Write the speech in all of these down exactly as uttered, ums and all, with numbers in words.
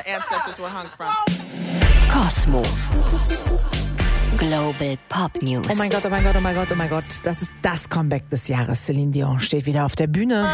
ancestors were hung from. Kosmo. Global Pop News. Oh mein Gott, oh mein Gott, oh mein Gott, oh mein Gott. Das ist das Comeback des Jahres. Celine Dion steht wieder auf der Bühne.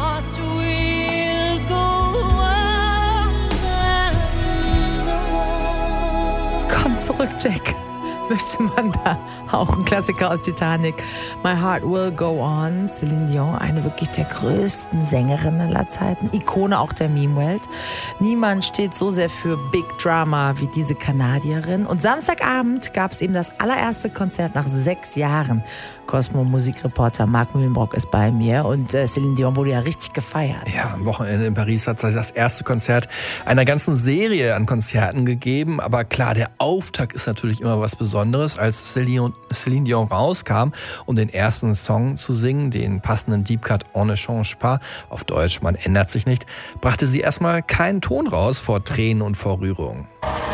Komm zurück, Jack. Möchte man da auch ein Klassiker aus Titanic. My Heart Will Go On. Celine Dion, eine wirklich der größten Sängerinnen aller Zeiten. Ikone auch der Meme-Welt. Niemand steht so sehr für Big Drama wie diese Kanadierin. Und Samstagabend gab es eben das allererste Konzert nach sechs Jahren. Cosmo-Musikreporter Marc Mühlenbrock ist bei mir. Und äh, Celine Dion wurde ja richtig gefeiert. Ja, am Wochenende in Paris hat sie das erste Konzert einer ganzen Serie an Konzerten gegeben. Aber klar, der Auftakt ist natürlich immer was Besonderes. Als Celine, Celine Dion rauskam, um den ersten Song zu singen, den passenden Deep Cut On ne change pas, auf Deutsch, man ändert sich nicht, brachte sie erstmal keinen Ton raus vor Tränen und vor Rührung.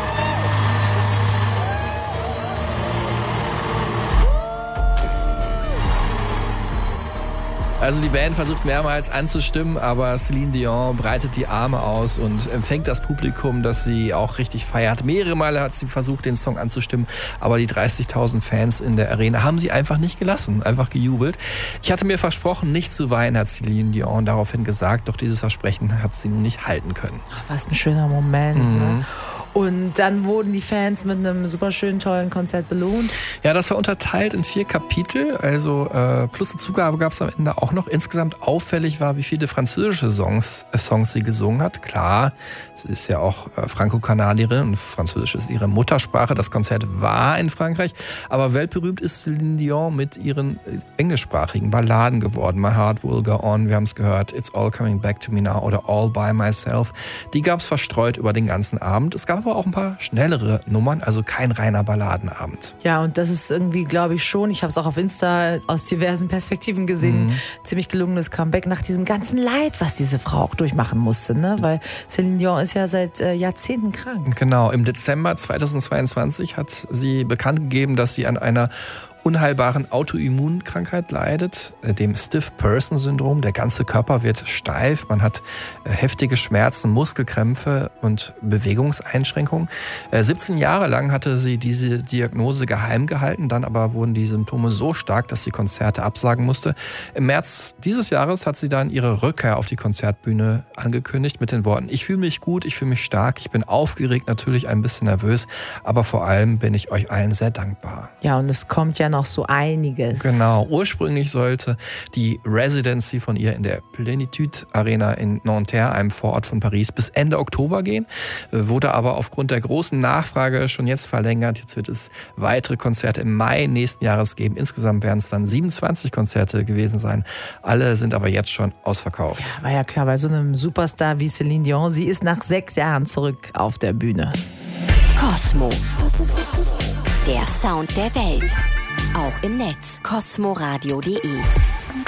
Also die Band versucht mehrmals anzustimmen, aber Celine Dion breitet die Arme aus und empfängt das Publikum, das sie auch richtig feiert. Mehrere Male hat sie versucht, den Song anzustimmen, aber die dreißigtausend Fans in der Arena haben sie einfach nicht gelassen, einfach gejubelt. Ich hatte mir versprochen, nicht zu weinen, hat Celine Dion daraufhin gesagt, doch dieses Versprechen hat sie nun nicht halten können. Ach, was ein schöner Moment, Mhm. ne? Und dann wurden die Fans mit einem super schönen, tollen Konzert belohnt. Ja, das war unterteilt in vier Kapitel, also äh, plus eine Zugabe gab es am Ende auch noch. Insgesamt auffällig war, wie viele französische Songs, äh, Songs sie gesungen hat. Klar, sie ist ja auch äh, Franco-Kanadierin und Französisch ist ihre Muttersprache. Das Konzert war in Frankreich, aber weltberühmt ist Celine Dion mit ihren äh, englischsprachigen Balladen geworden. My Heart Will Go On, wir haben es gehört, It's All Coming Back to Me Now oder All By Myself. Die gab es verstreut über den ganzen Abend. Es gab aber auch ein paar schnellere Nummern, also kein reiner Balladenabend. Ja, und das ist irgendwie, glaube ich schon, ich habe es auch auf Insta aus diversen Perspektiven gesehen, Mhm. ziemlich gelungenes Comeback nach diesem ganzen Leid, was diese Frau auch durchmachen musste, ne? Weil Celine Dion ist ja seit äh, Jahrzehnten krank. Genau, im Dezember zweitausendzweiundzwanzig hat sie bekannt gegeben, dass sie an einer unheilbaren Autoimmunkrankheit leidet, dem Stiff-Person-Syndrom. Der ganze Körper wird steif, man hat heftige Schmerzen, Muskelkrämpfe und Bewegungseinschränkungen. siebzehn Jahre lang hatte sie diese Diagnose geheim gehalten, dann aber wurden die Symptome so stark, dass sie Konzerte absagen musste. Im März dieses Jahres hat sie dann ihre Rückkehr auf die Konzertbühne angekündigt mit den Worten: Ich fühle mich gut, ich fühle mich stark, ich bin aufgeregt, natürlich ein bisschen nervös, aber vor allem bin ich euch allen sehr dankbar. Ja, und es kommt ja noch so einiges. Genau, ursprünglich sollte die Residency von ihr in der Plenitude Arena in Nanterre, einem Vorort von Paris, bis Ende Oktober gehen, wurde aber aufgrund der großen Nachfrage schon jetzt verlängert. Jetzt wird es weitere Konzerte im Mai nächsten Jahres geben. Insgesamt werden es dann siebenundzwanzig Konzerte gewesen sein. Alle sind aber jetzt schon ausverkauft. Ja, war ja klar, bei so einem Superstar wie Celine Dion, sie ist nach sechs Jahren zurück auf der Bühne. Kosmo. Der Sound der Welt. Auch im Netz. kosmoradio punkt de